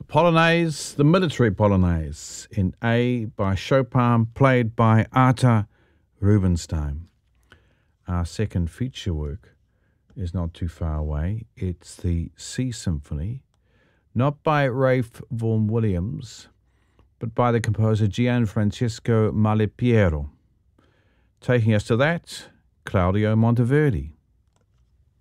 Polonaise, the military Polonaise, in A by Chopin, played by Artur Rubinstein. Our second feature work is not too far away. It's the C Symphony, not by Ralph Vaughan Williams, but by the composer Gianfrancesco Malipiero. Taking us to that, Claudio Monteverdi.